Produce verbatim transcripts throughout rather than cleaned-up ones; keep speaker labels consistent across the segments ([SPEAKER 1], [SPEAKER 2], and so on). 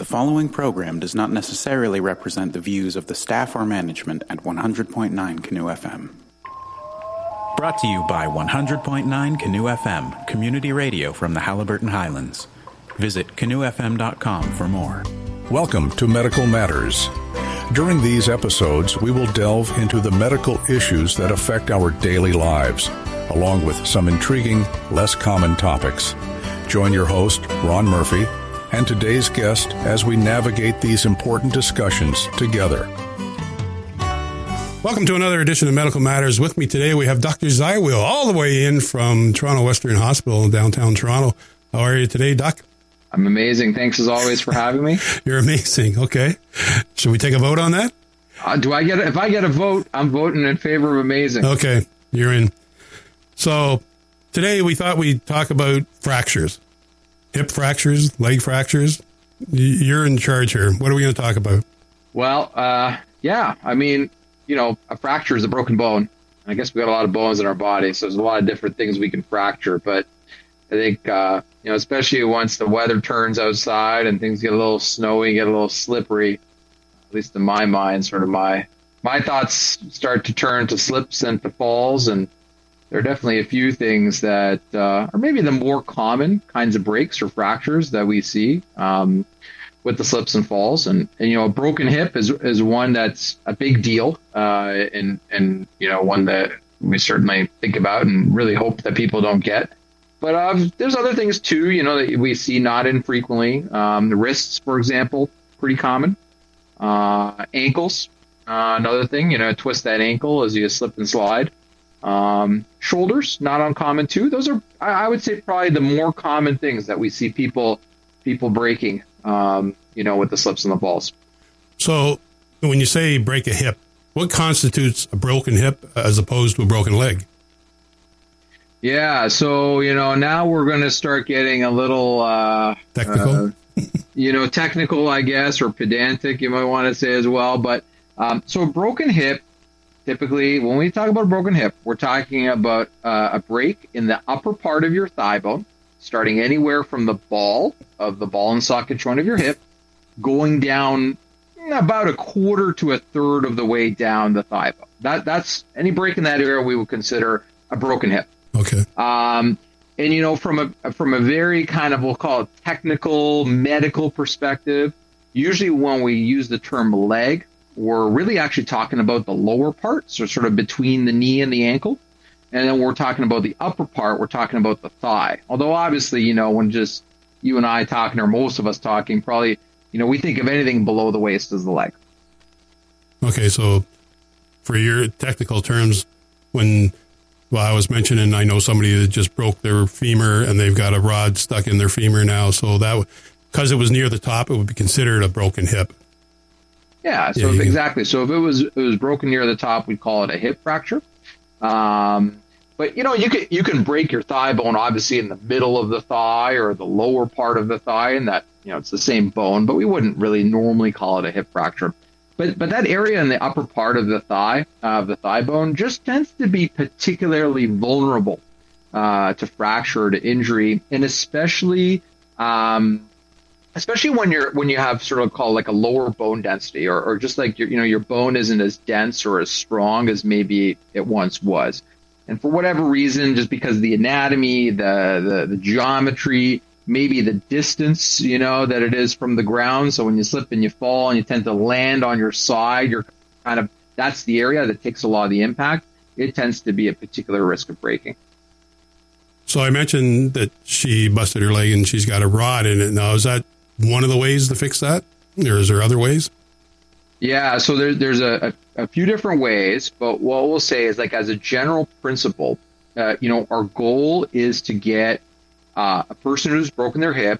[SPEAKER 1] The following program does not necessarily represent the views of the staff or management at one hundred point nine Canoe F M. Brought to you by one hundred point nine Canoe F M, community radio from the Haliburton Highlands. Visit canoe f m dot com for more.
[SPEAKER 2] Welcome to Medical Matters. During these episodes, we will delve into the medical issues that affect our daily lives, along with some intriguing, less common topics. Join your host, Ron Murphy, and today's guest as we navigate these important discussions together.
[SPEAKER 3] Welcome to another edition of Medical Matters. With me today, we have Doctor Zywil, all the way in from Toronto Western Hospital in downtown Toronto. How are you today, Doc?
[SPEAKER 4] I'm amazing. Thanks as always for having me.
[SPEAKER 3] You're amazing. Okay. Should we take a vote on that?
[SPEAKER 4] Uh, do I get a, if I get a vote, I'm voting in favor of amazing.
[SPEAKER 3] Okay. You're in. So today we thought we'd talk about fractures, hip fractures, leg fractures. You're in charge here. What are we going to talk about?
[SPEAKER 4] Well, uh, yeah, I mean, you know, a fracture is a broken bone. I guess we got a lot of bones in our body, so there's a lot of different things we can fracture. But I think, uh, you know, especially once the weather turns outside and things get a little snowy, get a little slippery, at least in my mind, sort of my my thoughts start to turn to slips and to falls. And there are definitely a few things that uh, are maybe the more common kinds of breaks or fractures that we see um, with the slips and falls. And, and, you know, a broken hip is is one that's a big deal uh, and, and, you know, one that we certainly think about and really hope that people don't get. But uh, there's other things, too, you know, that we see not infrequently. Um, the wrists, for example, pretty common. Uh, ankles, uh, another thing, you know, twist that ankle as you slip and slide. Um, shoulders, not uncommon, too. Those are, I, I would say, probably the more common things that we see people people breaking, um, you know, with the slips and the falls.
[SPEAKER 3] So when you say break a hip, what constitutes a broken hip as opposed to a broken leg?
[SPEAKER 4] Yeah, so, you know, now we're going to start getting a little uh,
[SPEAKER 3] technical,
[SPEAKER 4] uh, you know, technical, I guess, or pedantic, you might want to say as well. But um, so a broken hip, typically, when we talk about a broken hip, we're talking about uh, a break in the upper part of your thigh bone, starting anywhere from the ball of the ball and socket joint of your hip, going down about a quarter to a third of the way down the thigh bone. That, that's any break in that area we would consider a broken hip.
[SPEAKER 3] Okay.
[SPEAKER 4] Um, and, you know, from a from a very kind of, we'll call it technical, medical perspective, usually when we use the term leg, we're really actually talking about the lower part, so sort of between the knee and the ankle. And then we're talking about the upper part, we're talking about the thigh. Although, obviously, you know, when just you and I talking, or most of us talking, probably, you know, we think of anything below the waist as the leg.
[SPEAKER 3] Okay, so for your technical terms, when... Well, I was mentioning, I know somebody that just broke their femur and they've got a rod stuck in their femur now. So that, because it was near the top, it would be considered a broken hip.
[SPEAKER 4] Yeah, so yeah, exactly. Can... So if it was it was broken near the top, we'd call it a hip fracture. Um, but, you know, you can, you can break your thigh bone, obviously, in the middle of the thigh or the lower part of the thigh, and that, you know, it's the same bone, but we wouldn't really normally call it a hip fracture. But but that area in the upper part of the thigh, uh, of the thigh bone, just tends to be particularly vulnerable uh, to fracture, to injury, and especially um, especially when you're when you have sort of called like a lower bone density, or, or just like your, you know, your bone isn't as dense or as strong as maybe it once was, and for whatever reason, just because of the anatomy, the the, the geometry, maybe the distance, you know, that it is from the ground. So when you slip and you fall and you tend to land on your side, you're kind of, that's the area that takes a lot of the impact. It tends to be a particular risk of breaking.
[SPEAKER 3] So I mentioned that she busted her leg and she's got a rod in it. Now, is that one of the ways to fix that? Or is there other ways?
[SPEAKER 4] Yeah, so there, there's a, a, a few different ways, but what we'll say is, like, as a general principle, uh, you know, our goal is to get Uh, a person who's broken their hip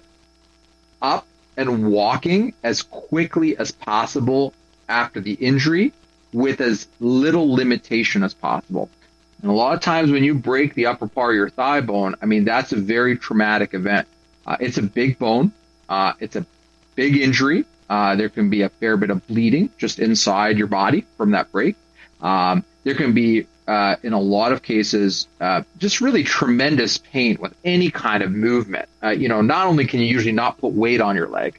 [SPEAKER 4] up and walking as quickly as possible after the injury with as little limitation as possible. And a lot of times when you break the upper part of your thigh bone, I mean, that's a very traumatic event. Uh, it's a big bone. Uh, it's a big injury. Uh, there can be a fair bit of bleeding just inside your body from that break. Um, there can be Uh, in a lot of cases, uh, just really tremendous pain with any kind of movement. Uh, you know, not only can you usually not put weight on your leg,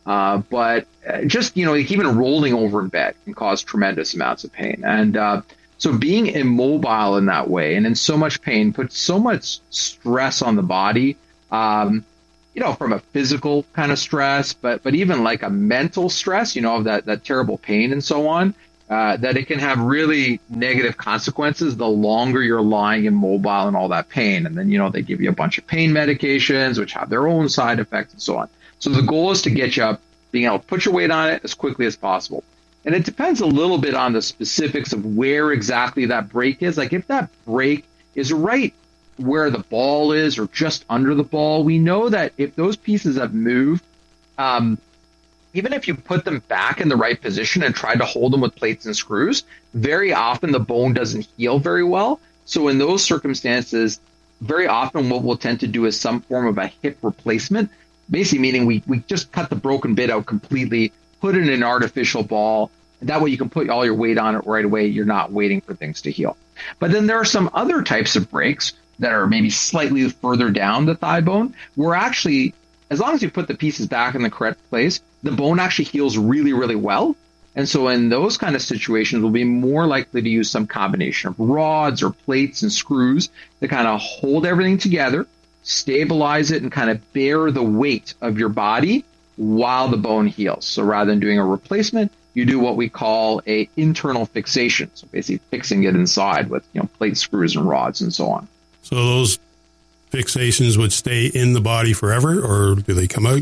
[SPEAKER 4] Uh, but just, you know, like even rolling over in bed can cause tremendous amounts of pain. And uh, so being immobile in that way and in so much pain puts so much stress on the body, um, you know, from a physical kind of stress, but but even like a mental stress, you know, of that, that terrible pain and so on, uh, that it can have really negative consequences the longer you're lying immobile and all that pain. And then, you know, they give you a bunch of pain medications, which have their own side effects and so on. So the goal is to get you up, being able to put your weight on it as quickly as possible. And it depends a little bit on the specifics of where exactly that break is. Like if that break is right where the ball is or just under the ball, we know that if those pieces have moved, um, even if you put them back in the right position and try to hold them with plates and screws, very often the bone doesn't heal very well. So in those circumstances, very often what we'll tend to do is some form of a hip replacement. Basically meaning we, we just cut the broken bit out completely, put it in an artificial ball. And that way you can put all your weight on it right away. You're not waiting for things to heal. But then there are some other types of breaks that are maybe slightly further down the thigh bone, where actually, as long as you put the pieces back in the correct place, the bone actually heals really, really well. And so in those kind of situations, we'll be more likely to use some combination of rods or plates and screws to kind of hold everything together, stabilize it, and kind of bear the weight of your body while the bone heals. So rather than doing a replacement, you do what we call a internal fixation. So basically fixing it inside with, you know, plates, screws, and rods and so on.
[SPEAKER 3] So those fixations would stay in the body forever, or do they come out?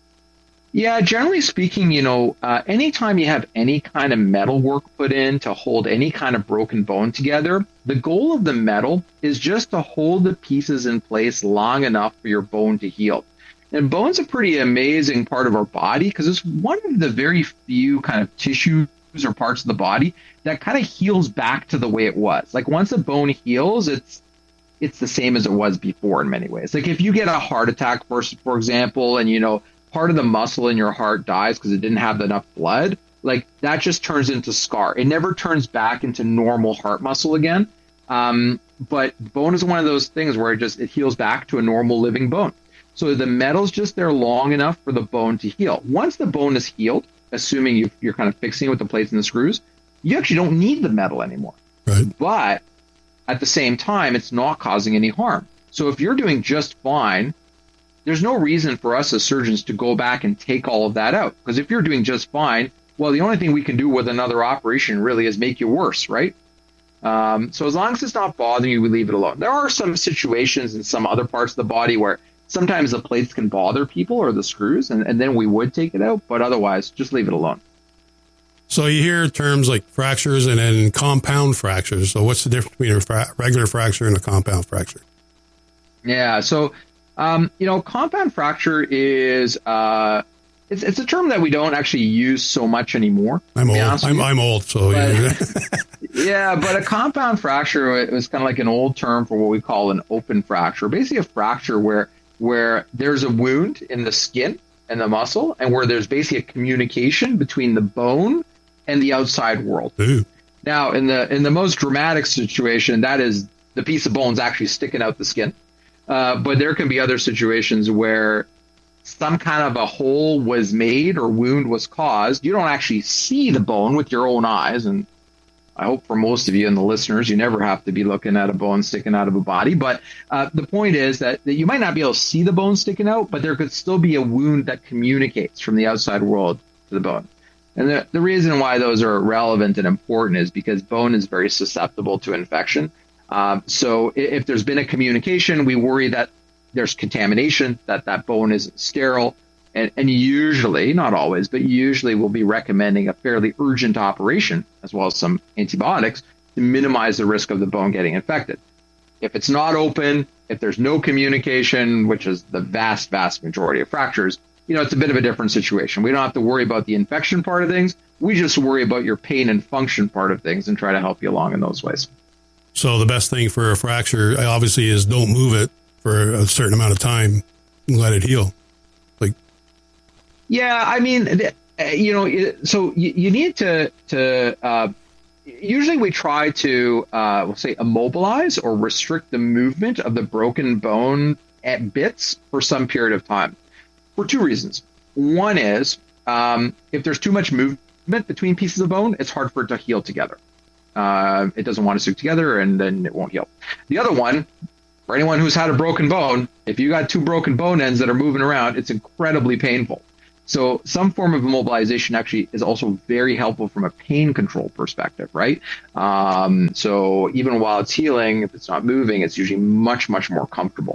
[SPEAKER 4] Yeah, generally speaking, you know, uh, anytime you have any kind of metal work put in to hold any kind of broken bone together, the goal of the metal is just to hold the pieces in place long enough for your bone to heal. And bone's a pretty amazing part of our body because it's one of the very few kind of tissues or parts of the body that kind of heals back to the way it was. Like once a bone heals, it's it's the same as it was before in many ways. Like if you get a heart attack, for, for example, and, you know, part of the muscle in your heart dies because it didn't have enough blood, like that just turns into scar. It never turns back into normal heart muscle again. Um, but bone is one of those things where it just, it heals back to a normal living bone. So the metal's just there long enough for the bone to heal. Once the bone is healed, assuming you, you're kind of fixing it with the plates and the screws, you actually don't need the metal anymore.
[SPEAKER 3] Right.
[SPEAKER 4] But at the same time, it's not causing any harm. So if you're doing just fine, there's no reason for us as surgeons to go back and take all of that out. Because if you're doing just fine, well, the only thing we can do with another operation really is make you worse, right? Um, so as long as it's not bothering you, we leave it alone. There are some situations in some other parts of the body where sometimes the plates can bother people or the screws, and, and then we would take it out. But otherwise, just leave it alone.
[SPEAKER 3] So you hear terms like fractures and then compound fractures. So what's the difference between a fra- regular fracture and a compound fracture?
[SPEAKER 4] Yeah, so... Um, you know, compound fracture is uh, it's it's a term that we don't actually use so much anymore.
[SPEAKER 3] I'm old. I'm, I'm old, so
[SPEAKER 4] but,
[SPEAKER 3] yeah.
[SPEAKER 4] Yeah, but a compound fracture it was kind of like an old term for what we call an open fracture. Basically, a fracture where where there's a wound in the skin and the muscle, and where there's basically a communication between the bone and the outside world.
[SPEAKER 3] Ooh.
[SPEAKER 4] Now, in the in the most dramatic situation, that is the piece of bone's actually sticking out the skin. Uh, but there can be other situations where some kind of a hole was made or wound was caused. You don't actually see the bone with your own eyes. And I hope for most of you and the listeners, you never have to be looking at a bone sticking out of a body. But uh, the point is that, that you might not be able to see the bone sticking out, but there could still be a wound that communicates from the outside world to the bone. And the, the reason why those are relevant and important is because bone is very susceptible to infection. Um, so if there's been a communication, we worry that there's contamination, that that bone isn't sterile. And, and usually, not always, but usually we'll be recommending a fairly urgent operation, as well as some antibiotics, to minimize the risk of the bone getting infected. If it's not open, if there's no communication, which is the vast, vast majority of fractures, you know, it's a bit of a different situation. We don't have to worry about the infection part of things. We just worry about your pain and function part of things and try to help you along in those ways.
[SPEAKER 3] So the best thing for a fracture, obviously, is don't move it for a certain amount of time and let it heal. Like,
[SPEAKER 4] yeah, I mean, you know, so you, you need to to uh, usually we try to uh, we'll say immobilize or restrict the movement of the broken bone at bits for some period of time for two reasons. One is Um, if there's too much movement between pieces of bone, it's hard for it to heal together. Uh, it doesn't want to stick together, and then it won't heal. The other one, for anyone who's had a broken bone, if you got two broken bone ends that are moving around, it's incredibly painful. So some form of immobilization actually is also very helpful from a pain control perspective, right? Um, so even while it's healing, if it's not moving, it's usually much, much more comfortable.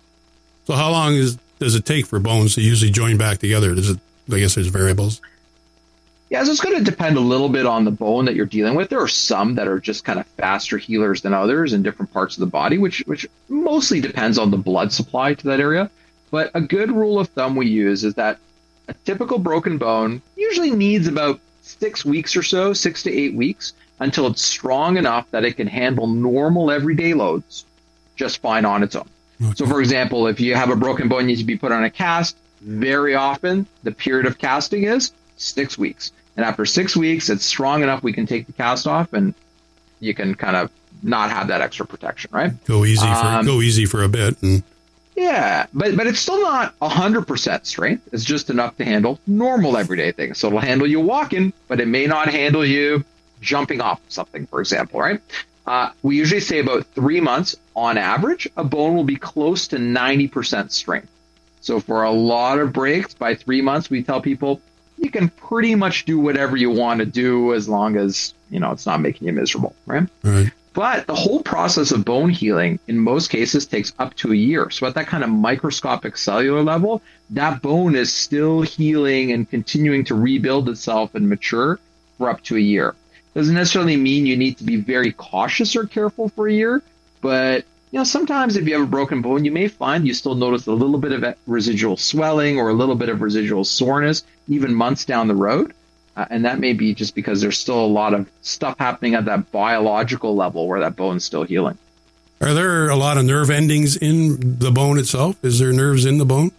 [SPEAKER 3] So how long is, does it take for bones to usually join back together? Does it, I guess there's variables.
[SPEAKER 4] Yeah, so it's going to depend a little bit on the bone that you're dealing with. There are some that are just kind of faster healers than others in different parts of the body, which which mostly depends on the blood supply to that area. But a good rule of thumb we use is that a typical broken bone usually needs about six weeks or so, six to eight weeks, until it's strong enough that it can handle normal everyday loads just fine on its own. Okay. So, for example, if you have a broken bone needs to be put on a cast, very often the period of casting is six weeks. And after six weeks, it's strong enough we can take the cast off and you can kind of not have that extra protection, right?
[SPEAKER 3] Go easy for
[SPEAKER 4] um,
[SPEAKER 3] go easy for a bit. And...
[SPEAKER 4] Yeah, but but it's still not one hundred percent strength. It's just enough to handle normal everyday things. So it'll handle you walking, but it may not handle you jumping off something, for example, right? Uh, we usually say about three months on average, a bone will be close to ninety percent strength. So for a lot of breaks, by three months, we tell people, you can pretty much do whatever you want to do as long as, you know, it's not making you miserable, right?
[SPEAKER 3] Right.
[SPEAKER 4] But the whole process of bone healing in most cases takes up to a year. So at that kind of microscopic cellular level, that bone is still healing and continuing to rebuild itself and mature for up to a year. Doesn't necessarily mean you need to be very cautious or careful for a year, but you know, sometimes if you have a broken bone, you may find you still notice a little bit of residual swelling or a little bit of residual soreness, even months down the road. Uh, and that may be just because there's still a lot of stuff happening at that biological level where that bone's still healing.
[SPEAKER 3] Are there a lot of nerve endings in the bone itself? Is there nerves in the bone?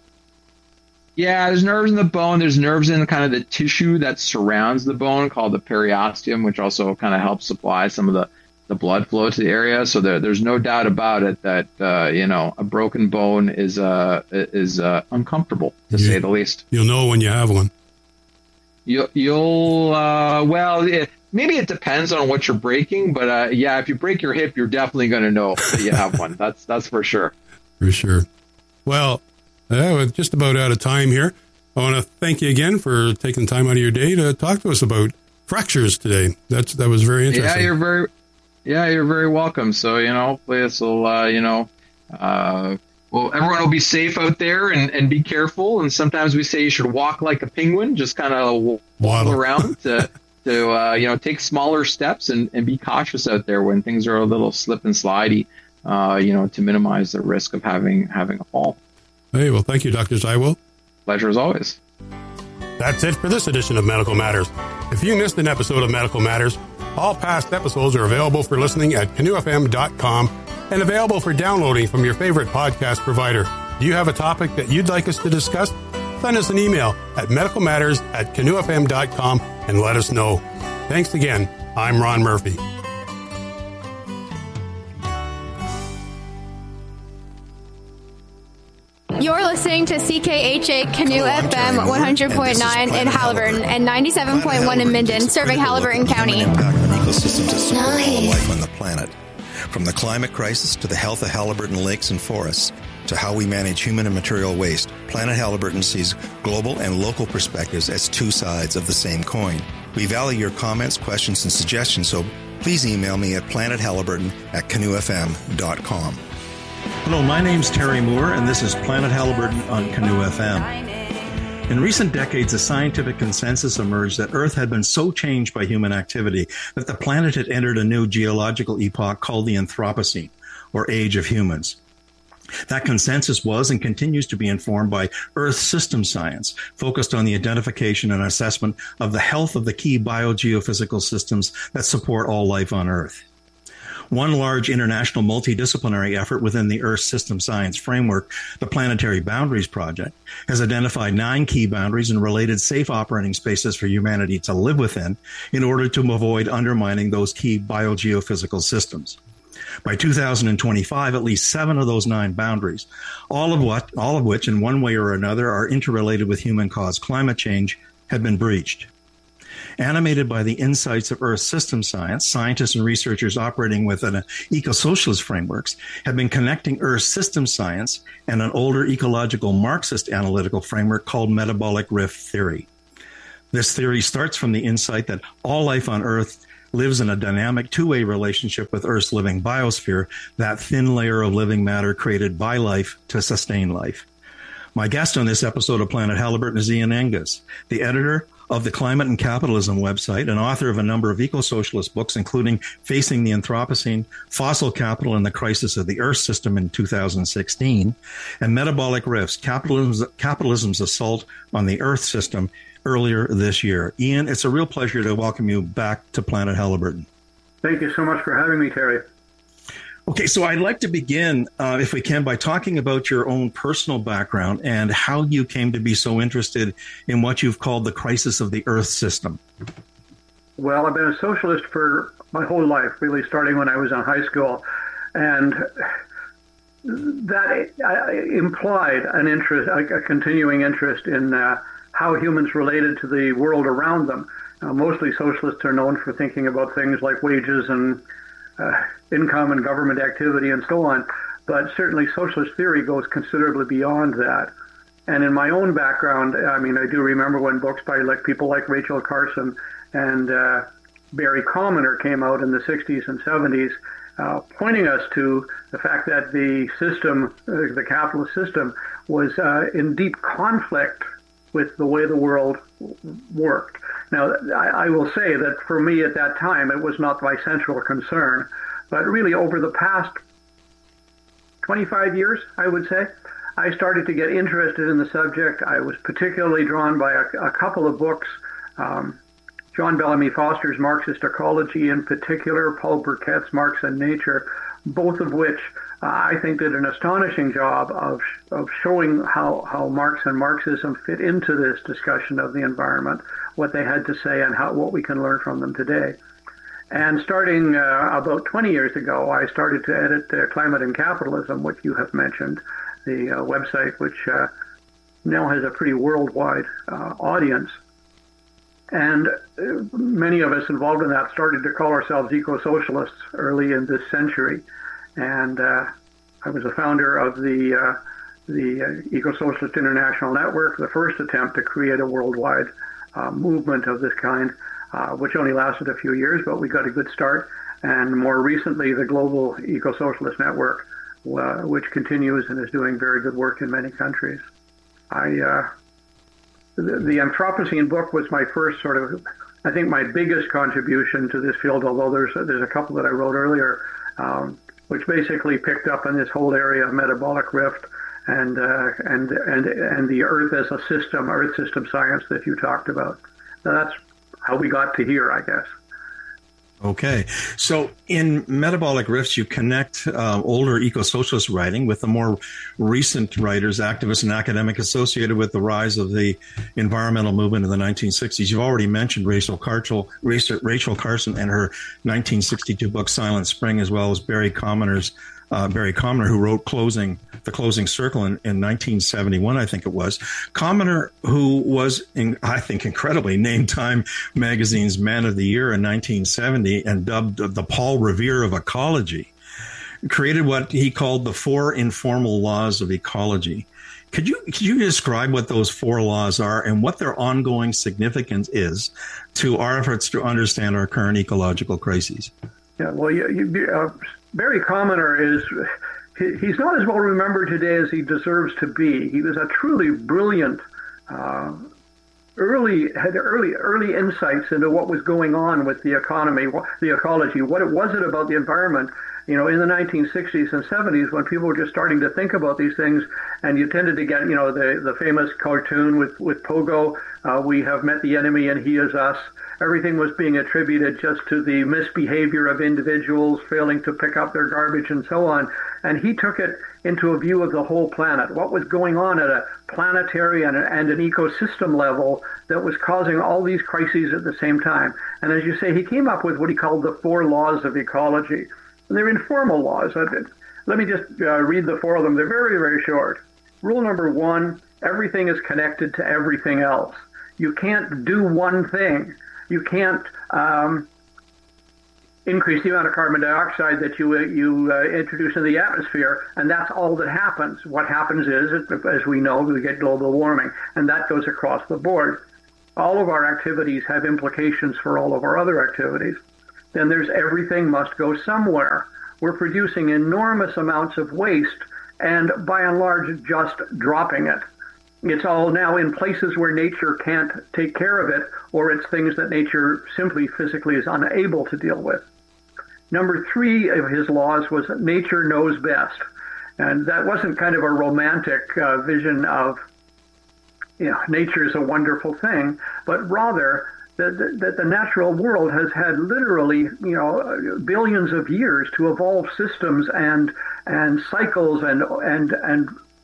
[SPEAKER 4] Yeah, there's nerves in the bone. There's nerves in kind of the tissue that surrounds the bone called the periosteum, which also kind of helps supply some of the the blood flow to the area. So there, there's no doubt about it that, uh, you know, a broken bone is uh, is uh, uncomfortable, to you, say the least.
[SPEAKER 3] You'll know when you have one.
[SPEAKER 4] You, you'll, uh, well, it, maybe it depends on what you're breaking, but uh, yeah, if you break your hip, you're definitely going to know that you have one. That's that's for sure.
[SPEAKER 3] For sure. Well, uh, we're just about out of time here. I want to thank you again for taking time out of your day to talk to us about fractures today. That's That was very interesting.
[SPEAKER 4] Yeah, you're very... Yeah, you're very welcome. So, you know, hopefully this will, uh, you know, uh, well, everyone will be safe out there and, and be careful. And sometimes we say you should walk like a penguin, just kind of waddle around to, to uh, you know, take smaller steps and, and be cautious out there when things are a little slip and slidey, uh, you know, to minimize the risk of having having a fall.
[SPEAKER 3] Hey, well, thank you, Doctor Zywell.
[SPEAKER 4] Pleasure as always.
[SPEAKER 3] That's it for this edition of Medical Matters. If you missed an episode of Medical Matters, all past episodes are available for listening at canoe f m dot com and available for downloading from your favorite podcast provider. Do you have a topic that you'd like us to discuss? Send us an email at medicalmatters at canoe f m dot com and let us know. Thanks again. I'm Ron Murphy.
[SPEAKER 5] You're listening to C K H A Canoe F M one hundred point nine in Haliburton and ninety-seven point one in Minden, serving Haliburton County.
[SPEAKER 6] Ecosystem to support all life on the planet. From the climate crisis to the health of Haliburton lakes and forests to how we manage human and material waste, Planet Haliburton sees global and local perspectives as two sides of the same coin. We value your comments, questions, and suggestions, so please email me at planethaliburton at canoe f m dot com.
[SPEAKER 7] Hello, my name's Terry Moore, and this is Planet Haliburton on Canoe F M. In recent decades, a scientific consensus emerged that Earth had been so changed by human activity that the planet had entered a new geological epoch called the Anthropocene, or Age of Humans. That consensus was and continues to be informed by Earth system science, focused on the identification and assessment of the health of the key biogeophysical systems that support all life on Earth. One large international multidisciplinary effort within the Earth System Science Framework, the Planetary Boundaries Project, has identified nine key boundaries and related safe operating spaces for humanity to live within in order to avoid undermining those key biogeophysical systems. By two thousand twenty-five, at least seven of those nine boundaries, all of what, all of which in one way or another are interrelated with human-caused climate change, had been breached. Animated by the insights of Earth system science, scientists and researchers operating within an eco-socialist frameworks have been connecting Earth system science and an older ecological Marxist analytical framework called metabolic rift theory. This theory starts from the insight that all life on Earth lives in a dynamic two-way relationship with Earth's living biosphere, that thin layer of living matter created by life to sustain life. My guest on this episode of Planet Halliburton is Ian Angus, the editor of the Climate and Capitalism website and author of a number of eco-socialist books, including Facing the Anthropocene, Fossil Capital and the Crisis of the Earth System in two thousand sixteen, and Metabolic Rifts, Capitalism's, Capitalism's Assault on the Earth System earlier this year. Ian, it's a real pleasure to welcome you back to Planet Halliburton.
[SPEAKER 8] Thank you so much for having me, Terry.
[SPEAKER 7] Okay, so I'd like to begin, uh, if we can, by talking about your own personal background and how you came to be so interested in what you've called the crisis of the Earth system.
[SPEAKER 8] Well, I've been a socialist for my whole life, really starting when I was in high school. And that uh, implied an interest, a, a continuing interest in uh, how humans related to the world around them. Uh, mostly socialists are known for thinking about things like wages and uh, income and government activity and so on, but certainly socialist theory goes considerably beyond that. And in my own background, I mean, I do remember when books by like people like Rachel Carson and uh, Barry Commoner came out in the sixties and seventies, uh, pointing us to the fact that the system, uh, the capitalist system, was uh, in deep conflict with the way the world worked. Now, I, I will say that for me at that time, it was not my central concern, but really over the past twenty-five years, I would say, I started to get interested in the subject. I was particularly drawn by a, a couple of books, um, John Bellamy Foster's Marxist Ecology in particular, Paul Burkett's Marx and Nature, both of which uh, I think did an astonishing job of of showing how, how Marx and Marxism fit into this discussion of the environment, what they had to say, and how what we can learn from them today. And starting uh, about twenty years ago, I started to edit uh, Climate and Capitalism, which you have mentioned, the uh, website, which uh, now has a pretty worldwide uh, audience. And uh, many of us involved in that started to call ourselves eco-socialists early in this century. And uh, I was a founder of the uh, the uh, Eco-Socialist International Network, the first attempt to create a worldwide uh, movement of this kind, uh, which only lasted a few years, but we got a good start. And more recently, the Global Eco-Socialist Network, uh, which continues and is doing very good work in many countries. I uh, the, the Anthropocene book was my first sort of, I think, my biggest contribution to this field, although there's there's a couple that I wrote earlier, um, which basically picked up on this whole area of metabolic rift and uh, and and and the Earth as a system, Earth system science that you talked about. Now that's how we got to here, I guess.
[SPEAKER 7] Okay. So in Metabolic Rifts, you connect uh, older eco-socialist writing with the more recent writers, activists, and academic associated with the rise of the environmental movement in the nineteen sixties. You've already mentioned Rachel Carson, Rachel Carson and her nineteen sixty-two book Silent Spring, as well as Barry Commoner's Uh, Barry Commoner, who wrote Closing, The Closing Circle in, in nineteen seventy-one, I think it was. Commoner, who was, in, I think, incredibly named Time Magazine's Man of the Year in nineteen seventy and dubbed the Paul Revere of ecology, created what he called the four informal laws of ecology. Could you could you describe what those four laws are and what their ongoing significance is to our efforts to understand our current ecological crises?
[SPEAKER 8] Yeah, well, you, you, uh, Barry Commoner is, he, he's not as well remembered today as he deserves to be. He was a truly brilliant, uh, early, had early, early insights into what was going on with the economy, the ecology, what it was it about the environment, you know, in the nineteen sixties and seventies when people were just starting to think about these things, and you tended to get, you know, the, the famous cartoon with, with Pogo, uh, we have met the enemy and he is us. Everything was being attributed just to the misbehavior of individuals failing to pick up their garbage and so on. And he took it into a view of the whole planet, what was going on at a planetary and, a, and an ecosystem level that was causing all these crises at the same time. And as you say, he came up with what he called the four laws of ecology. And they're informal laws. Let me just uh, read the four of them. They're very, very short. Rule number one, everything is connected to everything else. You can't do one thing. You can't um, increase the amount of carbon dioxide that you uh, you uh, introduce into the atmosphere, and that's all that happens. What happens is, as we know, we get global warming, and that goes across the board. All of our activities have implications for all of our other activities. Then there's everything must go somewhere. We're producing enormous amounts of waste, and by and large, just dropping it. It's all now in places where nature can't take care of it, or it's things that nature simply physically is unable to deal with. Number three of his laws was that nature knows best. And that wasn't kind of a romantic uh, vision of, you know, nature is a wonderful thing, but rather that the, that the natural world has had literally, you know, billions of years to evolve systems and and cycles and and and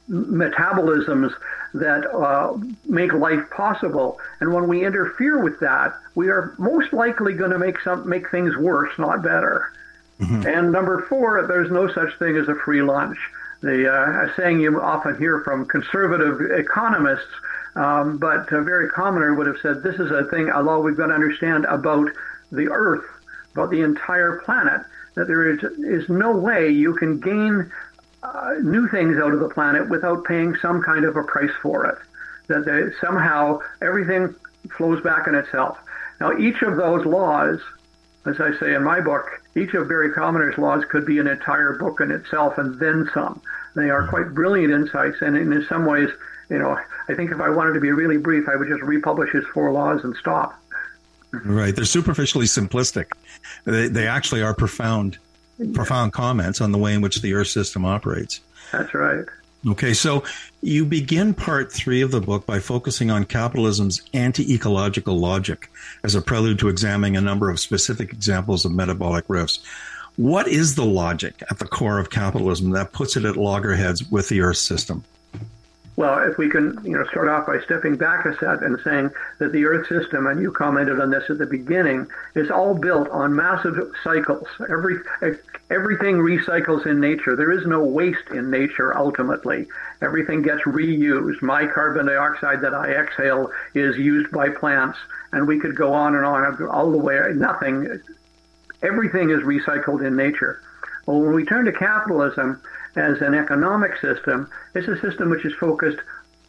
[SPEAKER 8] metabolisms that uh, make life possible. And when we interfere with that, we are most likely going to make some make things worse, not better. Mm-hmm. And number four, there's no such thing as a free lunch. The uh, saying you often hear from conservative economists, um, but a very commoner would have said, this is a thing, a law we've got to understand about the Earth, about the entire planet, that there is, is no way you can gain uh, new things out of the planet without paying some kind of a price for it, that they, somehow everything flows back on itself. Now, each of those laws, as I say in my book, each of Barry Commoner's laws could be an entire book in itself and then some. They are quite brilliant insights, and in some ways, you know, I think if I wanted to be really brief, I would just republish his four laws and stop.
[SPEAKER 7] Right. They're superficially simplistic. They, they actually are profound, profound comments on the way in which the Earth system operates.
[SPEAKER 8] That's right.
[SPEAKER 7] Okay, so you begin part three of the book by focusing on capitalism's anti-ecological logic as a prelude to examining a number of specific examples of metabolic rifts. What is the logic at the core of capitalism that puts it at loggerheads with the Earth system?
[SPEAKER 8] Well, if we can, you know, start off by stepping back a set and saying that the Earth system, and you commented on this at the beginning, is all built on massive cycles. Every everything recycles in nature. There is no waste in nature. Ultimately, everything gets reused. My carbon dioxide that I exhale is used by plants, and we could go on and on all the way. Nothing. Everything is recycled in nature. Well, when we turn to capitalism as an economic system, it's a system which is focused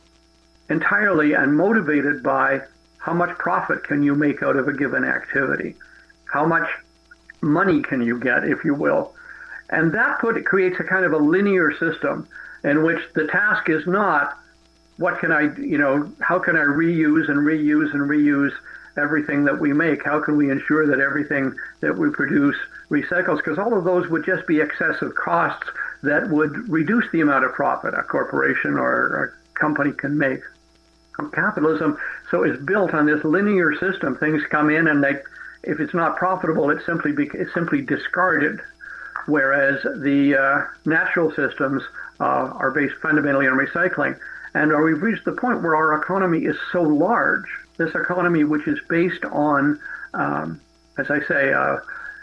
[SPEAKER 8] entirely and motivated by how much profit can you make out of a given activity, how much money can you get, if you will. And that put, it creates a kind of a linear system in which the task is not, what can I, you know, how can I reuse and reuse and reuse everything that we make? How can we ensure that everything that we produce recycles? Because all of those would just be excessive costs that would reduce the amount of profit a corporation or a company can make. Capitalism, so is built on this linear system. Things come in, and they, if it's not profitable, it's simply be, it's simply discarded. Whereas the uh, natural systems uh, are based fundamentally on recycling. And uh, we've reached the point where our economy is so large. This economy, which is based on, um, as I say, uh,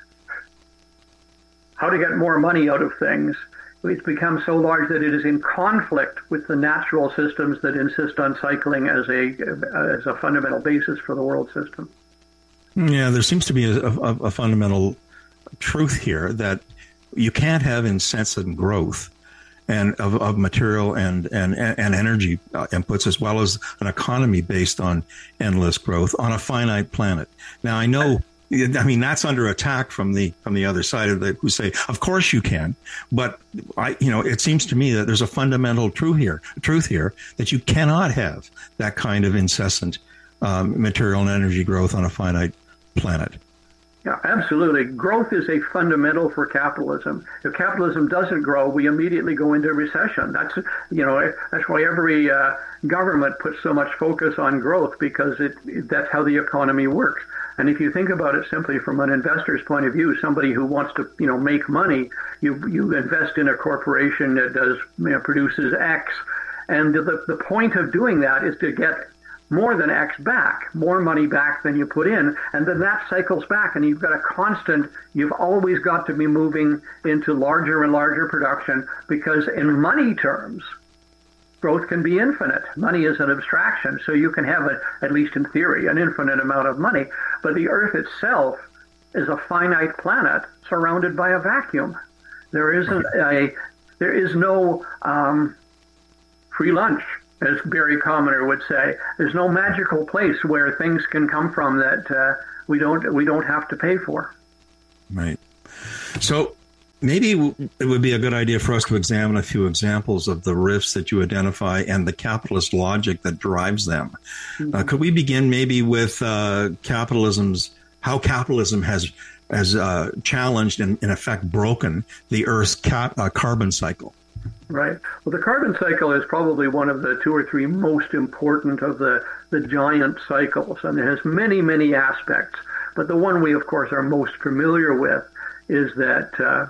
[SPEAKER 8] how to get more money out of things, it's become so large that it is in conflict with the natural systems that insist on cycling as a as a fundamental basis for the world system.
[SPEAKER 7] Yeah, there seems to be a, a, a fundamental truth here that you can't have incessant growth and of, of material and, and, and energy inputs, as well as an economy based on endless growth on a finite planet. Now, I know, I mean, that's under attack from the from the other side of the, who say, of course you can, but I, you know, it seems to me that there's a fundamental truth here, truth here that you cannot have that kind of incessant um, material and energy growth on a finite planet.
[SPEAKER 8] Yeah, absolutely. Growth is a fundamental for capitalism. If capitalism doesn't grow, we immediately go into recession. That's, you know, that's why every uh, government puts so much focus on growth, because it, it that's how the economy works. And if you think about it simply from an investor's point of view, somebody who wants to, you know, make money, you you invest in a corporation that does, you know, produces X, and the the point of doing that is to get more than X back, more money back than you put in, and then that cycles back, and you've got a constant, you've always got to be moving into larger and larger production, because in money terms, growth can be infinite. Money is an abstraction, so you can have, a, at least in theory, an infinite amount of money. But the Earth itself is a finite planet surrounded by a vacuum. There isn't a, there is no um, free lunch, as Barry Commoner would say. There's no magical place where things can come from that uh, we don't we don't have to pay for.
[SPEAKER 7] Right. So maybe it would be a good idea for us to examine a few examples of the rifts that you identify and the capitalist logic that drives them. Mm-hmm. Uh, could we begin maybe with uh, capitalism's, how capitalism has has uh, challenged and in effect broken the Earth's cap, uh, carbon cycle?
[SPEAKER 8] Right. Well, the carbon cycle is probably one of the two or three most important of the, the giant cycles, and it has many, many aspects. But the one we, of course, are most familiar with is that uh,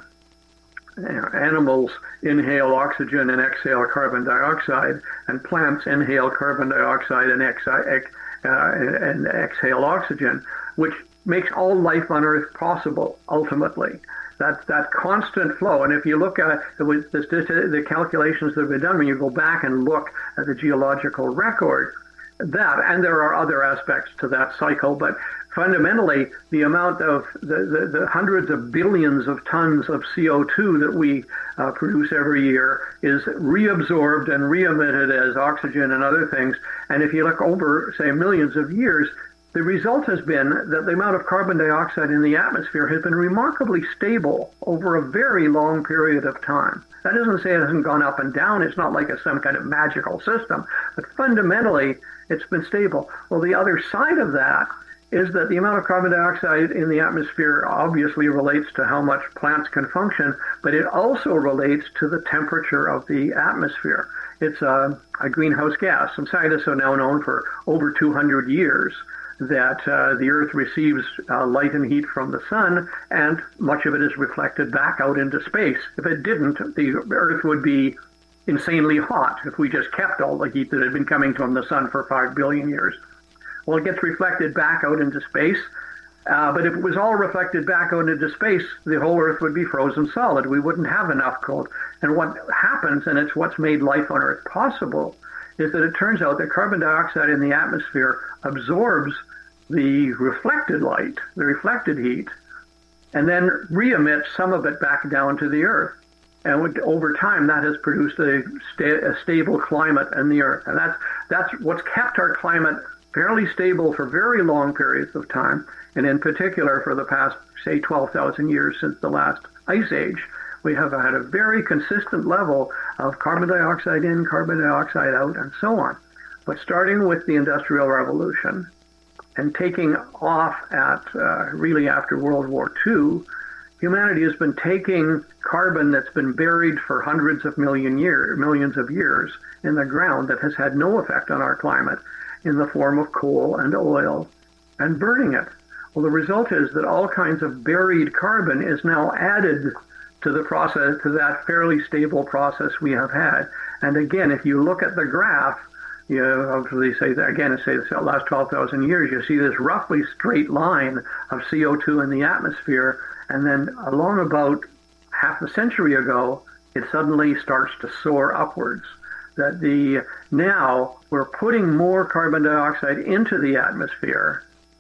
[SPEAKER 8] you know, animals inhale oxygen and exhale carbon dioxide, and plants inhale carbon dioxide and, ex- ex- uh, and exhale oxygen, which makes all life on Earth possible, ultimately. That that constant flow, and if you look at it with the, the calculations that have been done, when you go back and look at the geological record, that, and there are other aspects to that cycle, but fundamentally, the amount of the, the, the hundreds of billions of tons of C O two that we uh, produce every year is reabsorbed and re-emitted as oxygen and other things. And if you look over, say, millions of years, the result has been that the amount of carbon dioxide in the atmosphere has been remarkably stable over a very long period of time. That doesn't say it hasn't gone up and down. It's not like it's some kind of magical system. But fundamentally, it's been stable. Well, the other side of that is that the amount of carbon dioxide in the atmosphere obviously relates to how much plants can function, but it also relates to the temperature of the atmosphere. It's a, a greenhouse gas. Some scientists have now known for over two hundred years that uh, the Earth receives uh, light and heat from the sun, and much of it is reflected back out into space. If it didn't, the Earth would be insanely hot if we just kept all the heat that had been coming from the sun for five billion years. Well, it gets reflected back out into space, uh, but if it was all reflected back out into space, the whole Earth would be frozen solid. We wouldn't have enough cold. And what happens, and it's what's made life on Earth possible, is that it turns out that carbon dioxide in the atmosphere absorbs the reflected light, the reflected heat, and then re-emits some of it back down to the Earth. And over time, that has produced a, sta- a stable climate in the Earth. And that's, that's what's kept our climate fairly stable for very long periods of time, and in particular for the past, say, twelve thousand years since the last ice age. We have had a very consistent level of carbon dioxide in, carbon dioxide out, and so on. But starting with the Industrial Revolution and taking off at uh, really after World War Two, humanity has been taking carbon that's been buried for hundreds of million year, millions of years in the ground that has had no effect on our climate in the form of coal and oil, and burning it. Well, the result is that all kinds of buried carbon is now added to the process, to that fairly stable process we have had. And again, if you look at the graph, you know, they say that again, say the last twelve thousand years, you see this roughly straight line of C O two in the atmosphere, and then along about half a century ago, it suddenly starts to soar upwards. That the now we're putting more carbon dioxide into the atmosphere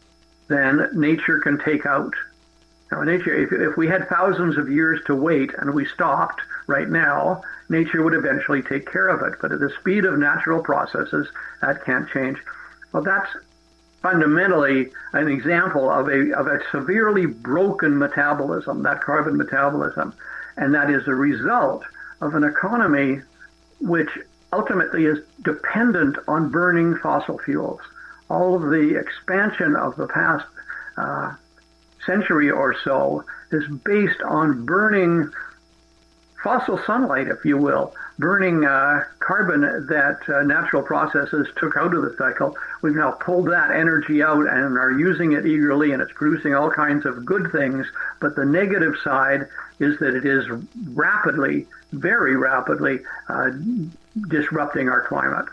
[SPEAKER 8] than nature can take out. Now, nature, if, if we had thousands of years to wait and we stopped right now, nature would eventually take care of it. But at the speed of natural processes, that can't change. Well, that's fundamentally an example of a of a severely broken metabolism, that carbon metabolism, and that is a result of an economy which ultimately is dependent on burning fossil fuels. All of the expansion of the past uh, century or so is based on burning fossil sunlight, if you will, burning uh, carbon that uh, natural processes took out of the cycle. We've now pulled that energy out and are using it eagerly, and it's producing all kinds of good things. But the negative side is that it is rapidly, very rapidly, uh, disrupting our climate.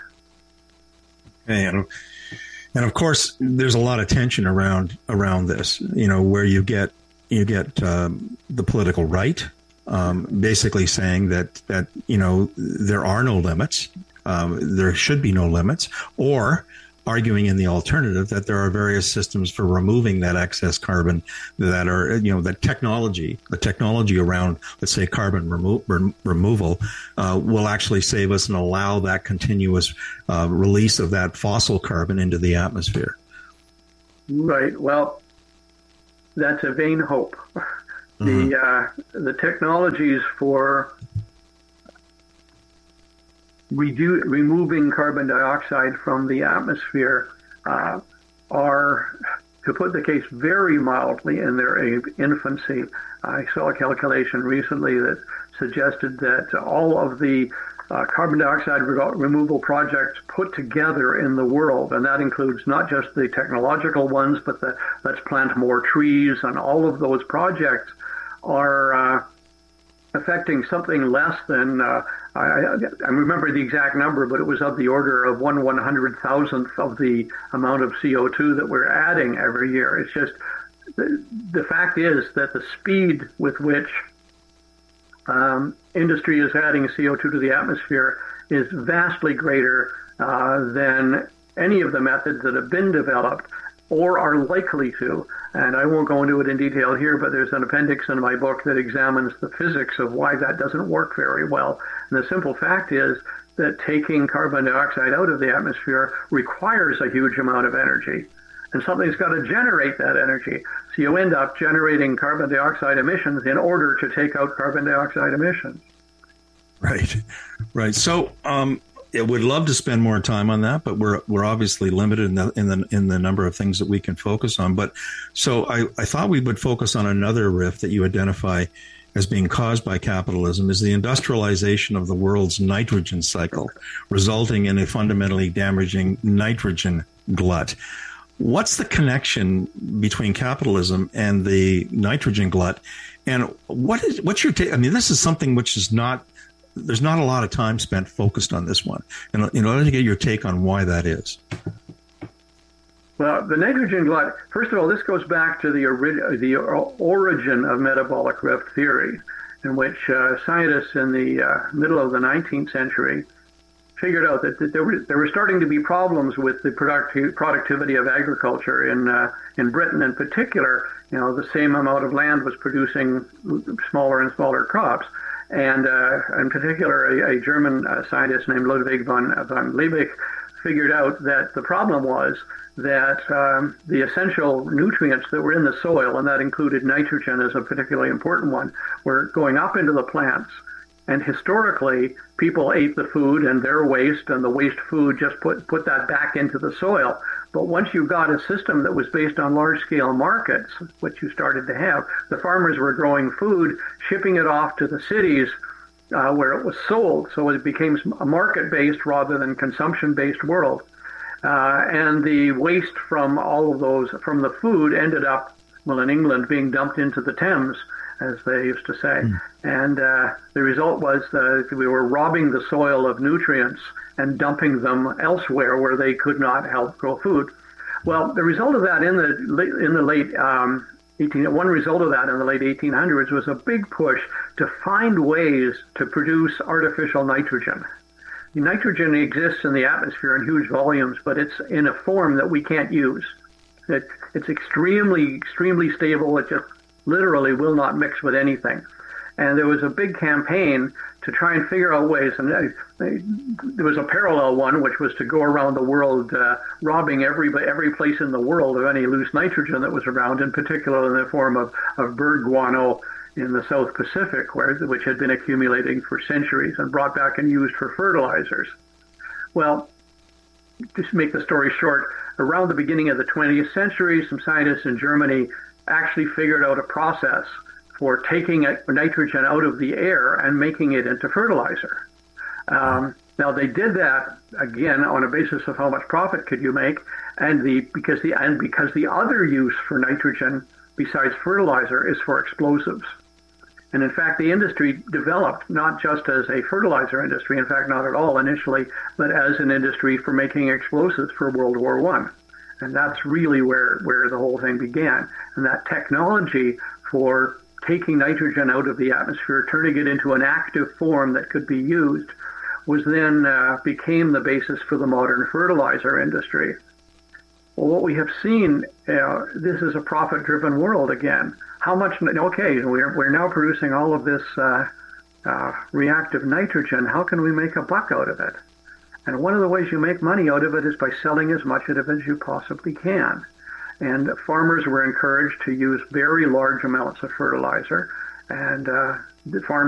[SPEAKER 7] And, and of course, there's a lot of tension around around this. You know, where you get you get um, the political right, um, basically saying that that you know there are no limits um, there should be no limits, or arguing in the alternative that there are various systems for removing that excess carbon that are, you know, the technology, the technology around, let's say, carbon remo- rem- removal uh, will actually save us and allow that continuous uh, release of that fossil carbon into the atmosphere.
[SPEAKER 8] Right. Well, that's a vain hope. Mm-hmm. The uh, the technologies for Redu- removing carbon dioxide from the atmosphere uh, are, to put the case very mildly, in their infancy. I saw a calculation recently that suggested that all of the uh, carbon dioxide re- removal projects put together in the world, and that includes not just the technological ones, but the let's plant more trees, and all of those projects are uh, affecting something less than uh, I, I remember the exact number, but it was of the order of one one hundred thousandth of the amount of C O two that we're adding every year. It's just the, the fact is that the speed with which um, industry is adding C O two to the atmosphere is vastly greater uh, than any of the methods that have been developed or are likely to. And I won't go into it in detail here, but there's an appendix in my book that examines the physics of why that doesn't work very well. And the simple fact is that taking carbon dioxide out of the atmosphere requires a huge amount of energy. And something's got to generate that energy. So you end up generating carbon dioxide emissions in order to take out carbon dioxide emissions.
[SPEAKER 7] Right, right. So, um, I would love to spend more time on that, but we're we're obviously limited in the in the in the number of things that we can focus on. But so I, I thought we would focus on another rift that you identify as being caused by capitalism, is the industrialization of the world's nitrogen cycle, resulting in a fundamentally damaging nitrogen glut. What's the connection between capitalism and the nitrogen glut? And what is what's your take? I mean, this is something which is not. There's not a lot of time spent focused on this one. And in order to get your take on why that is.
[SPEAKER 8] Well, the nitrogen glut, first of all, this goes back to the, ori- the origin of metabolic rift theory, in which uh, scientists in the uh, middle of the nineteenth century figured out that, that there, were, there were starting to be problems with the producti- productivity of agriculture in uh, in Britain in particular. You know, the same amount of land was producing smaller and smaller crops. And uh, in particular, a, a German uh, scientist named Ludwig von, von Liebig figured out that the problem was that um, the essential nutrients that were in the soil, and that included nitrogen as a particularly important one, were going up into the plants. And historically, people ate the food and their waste, and the waste food just put, put that back into the soil. But once you got a system that was based on large-scale markets, which you started to have, the farmers were growing food, shipping it off to the cities uh, where it was sold. So it became a market-based rather than consumption-based world. Uh, and the waste from all of those, from the food, ended up, well, in England, being dumped into the Thames, as they used to say. Mm. And uh, the result was that we were robbing the soil of nutrients and dumping them elsewhere where they could not help grow food. Well, the result of that in the in the late um, eighteen one result of that in the late eighteen hundreds was a big push to find ways to produce artificial nitrogen. The nitrogen exists in the atmosphere in huge volumes, but it's in a form that we can't use. It, it's extremely, extremely stable. It just literally will not mix with anything. And there was a big campaign to try and figure out ways. And uh, there was a parallel one, which was to go around the world uh, robbing every every place in the world of any loose nitrogen that was around, in particular in the form of, of bird guano in the South Pacific, where which had been accumulating for centuries and brought back and used for fertilizers. Well, just to make the story short, around the beginning of the twentieth century, some scientists in Germany actually figured out a process for taking nitrogen out of the air and making it into fertilizer. Um, now they did that again on a basis of how much profit could you make, and the because the and because the other use for nitrogen besides fertilizer is for explosives. And in fact, the industry developed not just as a fertilizer industry, in fact, not at all initially, but as an industry for making explosives for World War One. And that's really where, where the whole thing began. And that technology for taking nitrogen out of the atmosphere, turning it into an active form that could be used, was then uh, became the basis for the modern fertilizer industry. Well, what we have seen, uh, this is a profit-driven world again. How much, okay, we're, we're now producing all of this uh, uh, reactive nitrogen. How can we make a buck out of it? And one of the ways you make money out of it is by selling as much of it as you possibly can. And farmers were encouraged to use very large amounts of fertilizer, and uh, the farmers